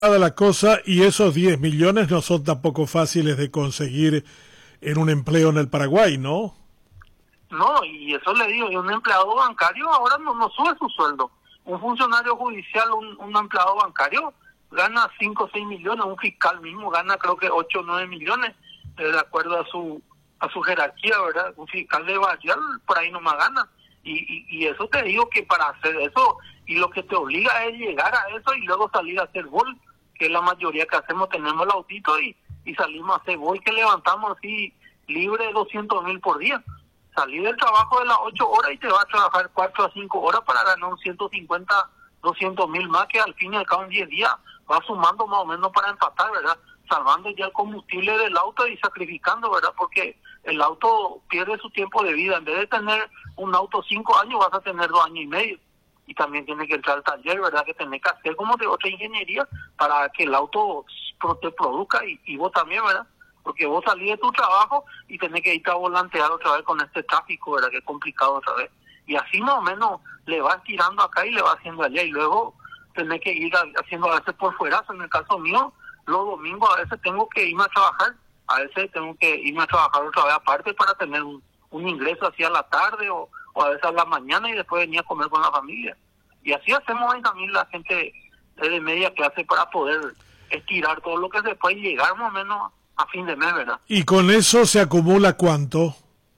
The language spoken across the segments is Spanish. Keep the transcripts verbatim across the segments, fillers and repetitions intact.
la cosa y esos diez millones no son tampoco fáciles de conseguir en un empleo en el Paraguay, ¿no? No, y eso le digo, y un empleado bancario ahora no, no sube su sueldo. Un funcionario judicial, un, un empleado bancario, gana cinco o seis millones, un fiscal mismo gana creo que ocho o nueve millones, eh, de acuerdo a su a su jerarquía, ¿verdad? Un fiscal de barrial por ahí nomás gana. Y, y, y eso te digo que para hacer eso, y lo que te obliga es llegar a eso y luego salir a hacer gol, que la mayoría que hacemos tenemos el autito y, y salimos a hacer gol, que levantamos así libre de doscientos mil por día. Salir del trabajo de las ocho horas y te vas a trabajar cuatro a cinco horas para ganar un ciento cincuenta, doscientos mil más, que al fin y al cabo en diez días va sumando más o menos para empatar, ¿verdad? Salvando ya el combustible del auto y sacrificando, ¿verdad? Porque el auto pierde su tiempo de vida. En vez de tener un auto cinco años, vas a tener dos años y medio. Y también tiene que entrar al taller, ¿verdad? Que tenés que hacer como de otra ingeniería para que el auto te produzca y, y vos también, ¿verdad? Porque vos salís de tu trabajo y tenés que irte a volantear otra vez con este tráfico, ¿verdad? Que es complicado otra vez. Y así más o menos le vas tirando acá y le vas haciendo allá. Y luego tenés que ir haciendo a veces por fuera. En el caso mío, los domingos a veces tengo que irme a trabajar. A veces tengo que irme a trabajar otra vez aparte para tener un, un ingreso así a la tarde o, o a veces a la mañana y después venir a comer con la familia. Y así hacemos ahí también la gente de media clase para poder estirar todo lo que se puede y llegar más o menos a fin de mes, ¿verdad? ¿Y con eso se acumula cuánto?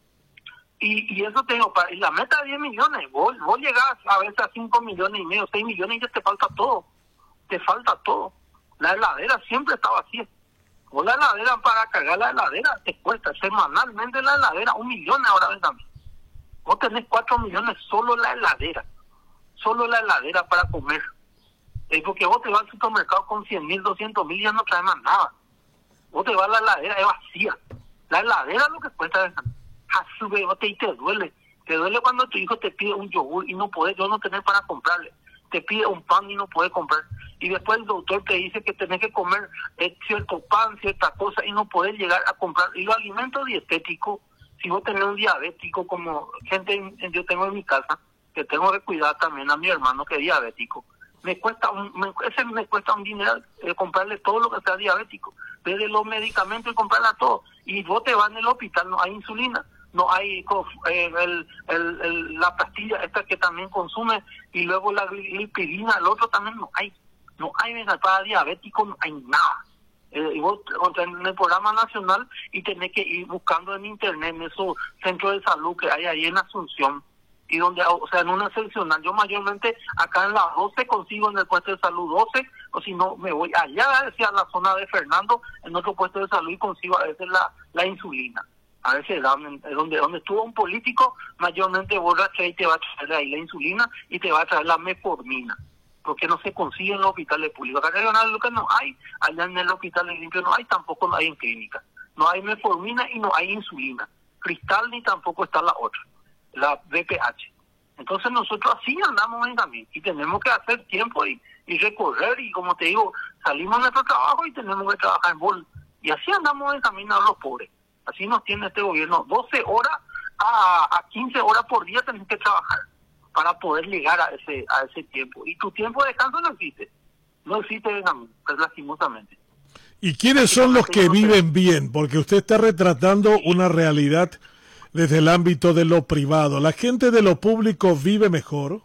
Y, y eso te digo, para, y la meta de diez millones, vos, vos llegás a veces a cinco millones y medio, seis millones y ya te falta todo, te falta todo. La heladera siempre está vacía. Vos la heladera, para cargar la heladera, te cuesta semanalmente la heladera, un millón ahora ven también. Vos tenés cuatro millones solo la heladera, solo la heladera para comer. Es porque vos te vas al supermercado con cien mil, doscientos mil y ya no traes más nada. Vos te vas a la heladera, es vacía. La heladera lo que cuesta es a su bebote y te duele. Te duele cuando tu hijo te pide un yogur y no puedes, yo no tener para comprarle. Te pide un pan y no puedes comprar. Y después el doctor te dice que tenés que comer eh, cierto pan, cierta cosa y no podés llegar a comprar. Y los alimentos dietéticos, si vos tenés un diabético, como gente en, yo tengo en mi casa, que tengo que cuidar también a mi hermano que es diabético, me cuesta un, me, ese me cuesta un dinero eh, comprarle todo lo que sea diabético, desde los medicamentos y comprarle todo. Y vos te vas en el hospital, no hay insulina, no hay eh, el, el, el, la pastilla esta que también consume, y luego la glipirina, el otro también no hay, no hay para diabético, no hay nada. Eh, y vos en el programa nacional y tenés que ir buscando en internet, en esos centros de salud que hay ahí en Asunción, y donde, o sea, en una seccional, yo mayormente acá en la doce consigo en el puesto de salud doce, o si no me voy allá hacia la zona de Fernando, en otro puesto de salud y consigo a veces la, la insulina. A veces dan, donde donde estuvo un político, mayormente vos la traes y te va a traer ahí la insulina y te va a traer la metformina, porque no se consigue en los hospitales públicos. Acá regional lo que no hay, allá en el hospital de limpio no hay, tampoco no hay en clínica. No hay metformina y no hay insulina. Cristal ni tampoco está la otra, la B P H. Entonces nosotros así andamos en también y tenemos que hacer tiempo y, y recorrer y como te digo, salimos de nuestro trabajo y tenemos que trabajar en bol. Y así andamos en camino a los pobres. Así nos tiene este gobierno, doce horas a, a quince horas por día tenés que trabajar para poder llegar a ese a ese tiempo. Y tu tiempo de descanso no existe, no existe pues, lastimosamente. ¿Y quiénes son los que viven bien? Porque usted está retratando una realidad desde el ámbito de lo privado. ¿La gente de lo público vive mejor?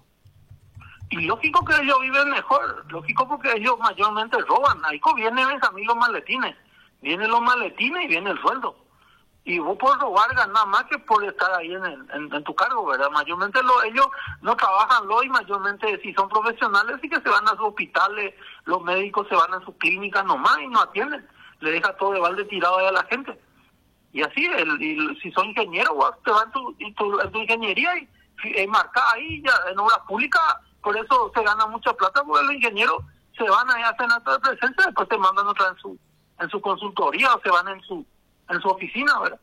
Y lógico que ellos viven mejor, lógico porque ellos mayormente roban. Ahí vienen a mí los maletines, vienen los maletines y viene el sueldo. Y vos por robar ganas más que por estar ahí en, el, en, en tu cargo, ¿verdad? Mayormente lo, ellos no trabajan lo y mayormente si son profesionales sí que se van a sus hospitales, los médicos se van a sus clínicas nomás y no atienden. Le deja todo de balde tirado ahí a la gente. Y así, el, y si son ingenieros, te van tu, tu, tu ingeniería y, y marca ahí ya en obras públicas, por eso se gana mucha plata, porque los ingenieros se van ahí a hacer acto de presencia, después te mandan otra en su, en su consultoría o se van en su en su oficina, ¿verdad?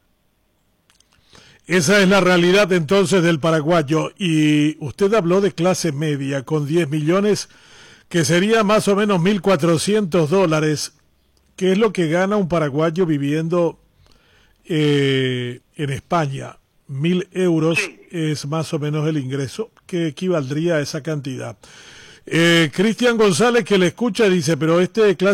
Esa es la realidad entonces del paraguayo. Y usted habló de clase media con diez millones, que sería más o menos mil cuatrocientos dólares. ¿Qué es lo que gana un paraguayo viviendo eh, en España? Mil euros Sí. Es más o menos el ingreso que equivaldría a esa cantidad. Eh, Cristian González, que le escucha, dice, pero este clase